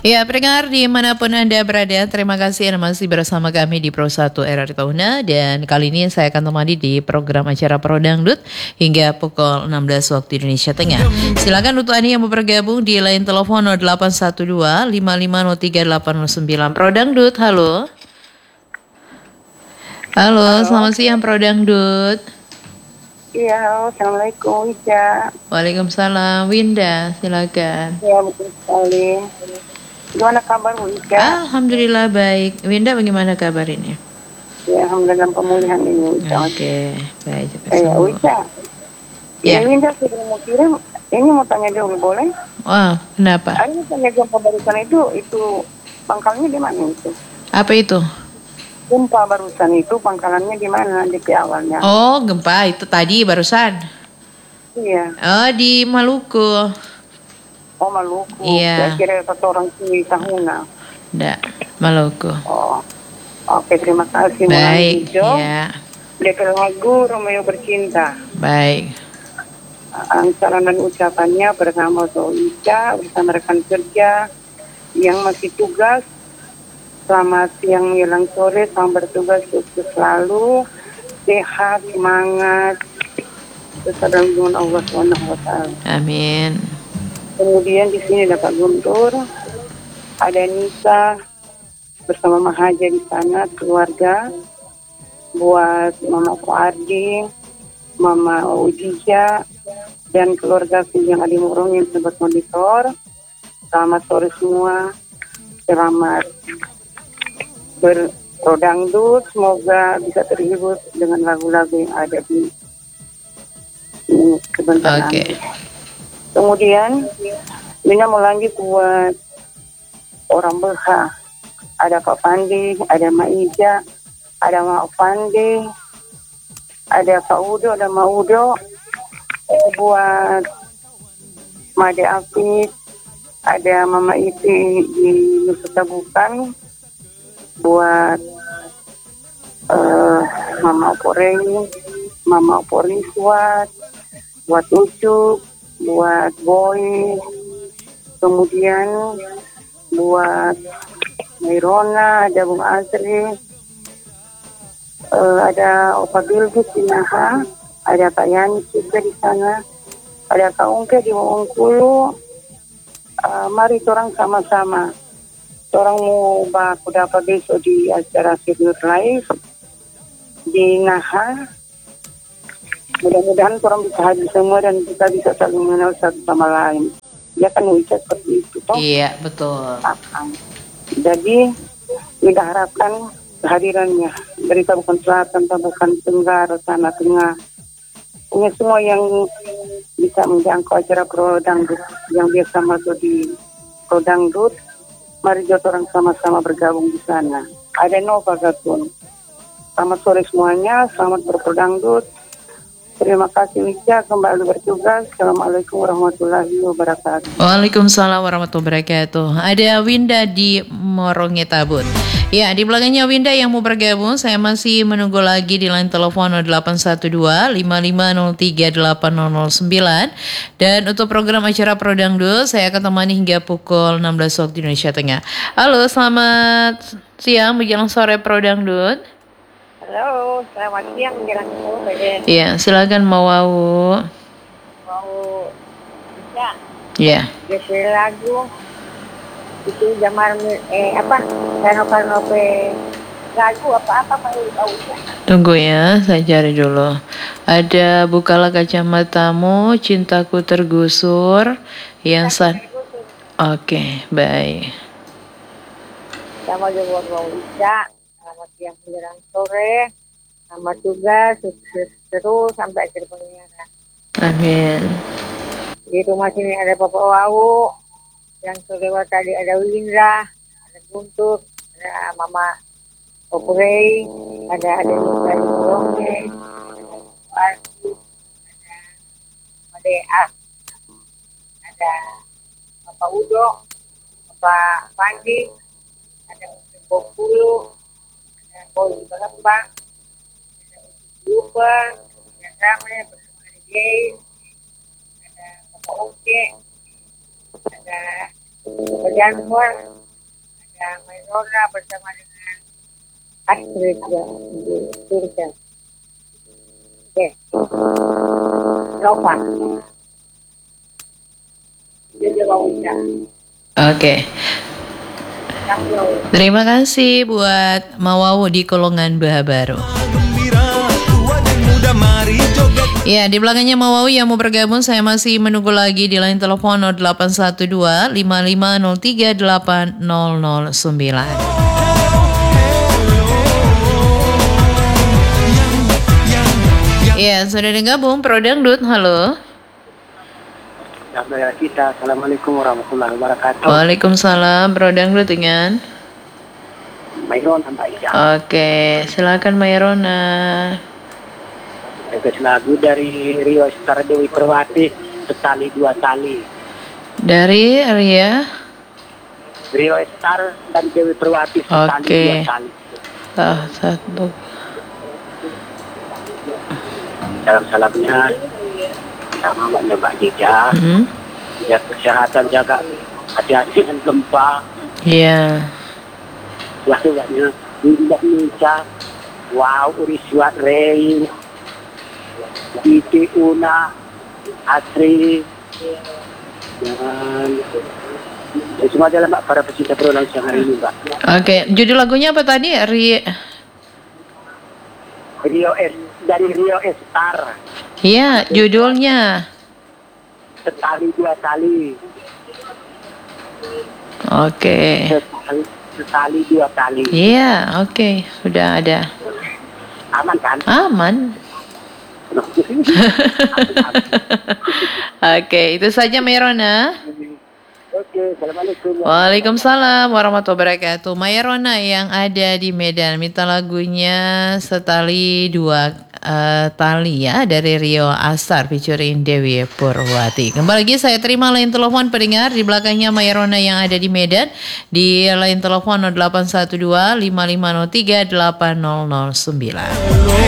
Ya, pendengar dimanapun Anda berada, terima kasih Anda masih bersama kami di Pro 1 RRI Tahuna. Dan kali ini saya akan temani di program acara Pro Dangdut hingga pukul 16 waktu Indonesia Tengah. Silakan untuk Anda yang mau bergabung di line telepon 0812 5503 809. Pro Dangdut, halo. Halo, Halo. selamat siang Pro Dangdut. Iya, halo, Assalamualaikum, Ica. Waalaikumsalam, Winda, silakan. Ya, betul sekali. Gimana kabarmu, Ica? Alhamdulillah baik. Winda, bagaimana kabar ini? Ya, alhamdulillah pemulihan ini, Ica. Oke, baik, cepat Ya, sembuh. Ica. Ya. Ini Winda sudah mau kirim. Ini mau tanya dulu, boleh? Wah, kenapa? Ini tanya gempa barusan itu pangkalnya di mana itu? Apa itu? Gempa barusan itu pangkalannya di mana di awalnya? Oh, gempa itu tadi barusan. Iya. Oh, di Maluku. Oh, Maluku. Iya. Saya kira kata orang di Tahuna. Enggak, Maluku. Oh, oke, terima kasih. Baik, Hijau. ya. DP lagu Romeo Bercinta. Baik. Saran dan ucapannya bersama Ica, bersama rekan kerja yang masih tugas. Selamat siang menjelang sore, selamat bertugas, sukses selalu, sehat, semangat, bersama dengan Allah SWT. Amin. Kemudian di sini ada Pak Guntur, ada Nisa bersama Mahaja di sana, keluarga, buat Mama Ardi, Mama Ujija, dan keluarga yang ada Murung yang sempat monitor. Selamat sore semua, selamat berprodangdut, semoga bisa terhibur dengan lagu-lagu yang ada di sebentar nanti. Kemudian Mina mau lanjut buat orang Beha, ada Pak Pandi, ada Mak Ija, ada Mak Pandi, ada Pak Udo, ada Mak Udo, buat Made Afid, ada Mama Iti di Nusa Tabukan, buat Mama Oporeng, Mama Oporiswat, buat Ucup, buat Boy, kemudian buat Mairona, ada Bung Azri, ada Opa Bilgis di Naha, ada Pak Yani juga di sana, ada Kak Ungke di Wongkulu. Mari orang sama-sama. Orang mau baku dapat besok di acara Senior Live di Naha. Mudah-mudahan orang bisa hadir semua dan kita bisa saling mengenal satu sama lain. Ya kan Wicca seperti itu toh? Iya, betul. Jadi kita harapkan kehadirannya dari Kabupaten Selatan, Kabupaten Tenggara, Tanah Tengah. Ini semua yang bisa menjangkau acara Pro Dangdut yang biasa masuk di Pro Dangdut. Mari kita orang sama-sama bergabung di sana. Ada Nova Gatun. Selamat sore semuanya, selamat berprodangdut. Terima kasih Wicca, kembali bertugas. Assalamualaikum warahmatullahi wabarakatuh. Waalaikumsalam warahmatullahi wabarakatuh. Ada Winda di Moronge Tabut. Ya, di belakangnya Winda yang mau bergabung, saya masih menunggu lagi di line telepon 0812 5503 8009. Dan untuk program acara Pro Dangdut, saya akan temani hingga pukul 16 waktu Indonesia Tengah. Halo, selamat siang menjelang sore Pro Dangdut. Halo, selamat siang menjelang sore. Iya, silakan mau bisa. Iya. Jadi lagu itu Jamar Kanope lagu apa Pak Uca. Tunggu ya, saya cari dulu. Ada Bukalah Kacamatamu, Cintaku Tergusur, yang Oke, baik. Sama juga Pak Uca. Selamat siang menjelang sore. Selamat tugas, sukses terus sampai akhir penyiaran. Amin. Di rumah sini ada Bapak Wau, yang kelewat tadi ada Windra, ada Guntur, ada Mama Oprey, ada Nusa di Ronge, ada Arti, ada Madea, ada Bapak Udo, Bapak Pandi, ada Bokulu, ada Boy Balembang, ada Lupa, ada Rame bersama ada Jay, ada Bapak Oke, ada Kerjaan semua ada Mayrona bersama dengan Astrid ya di Surga. Oke. Nova. Dia mau undang. Oke. Terima kasih buat Mawawu di Kolongan Bahabaru. Ya, di belakangnya Mawawu yang mau bergabung, saya masih menunggu lagi di line telepon 0812 5503 8009. Ya, sudah digabung Pro Dangdut. Halo. Kita, Assalamualaikum warahmatullahi wabarakatuh. Waalaikumsalam, Pro Dangdut dengan Mayron Mbak Ija. Oke, silakan Mayrona. Request lagu dari Rio Star Dewi Perwati, Setali Dua Tali. Dari Ria. Rio Star dan Dewi Perwati, Setali Oke. Dua Tali. Satu. Salam-salamnya sama Mbak Ija. Jaga kesehatan, jaga hati-hati dan gempa. Iya. Waktu-waktunya Indonesia. Wow, Uriswat Rey, Iti Una, Asri, dan semua adalah Mbak para pecinta berulang siang hari ini, Mbak. Oke, judul lagunya apa tadi? Dari Rio Star. Iya, judulnya. Setali Dua Tali. Oke. Setali Dua Tali. Iya, oke, sudah ada. Aman kan? Aman. Oke, itu saja Mayrona. Oke, Assalamualaikum. Waalaikumsalam warahmatullahi wabarakatuh. Mayrona yang ada di Medan minta lagunya Setali Dua Tali ya dari Rio Astar featuring Dewi Purwati. Kembali lagi saya terima line telepon pendengar di belakangnya Mayrona yang ada di Medan di line telepon 0812 5503 8009.